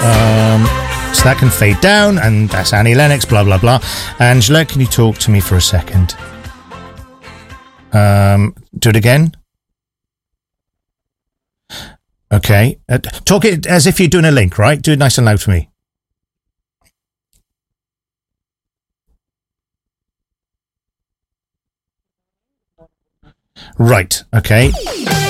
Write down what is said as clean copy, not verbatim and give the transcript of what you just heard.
So that can fade down, and that's Annie Lennox, blah, blah, blah. Angela, can you talk to me for a second? Do it again. Okay. Talk it as if you're doing a link, right? Do it nice and loud for me. Right. Okay.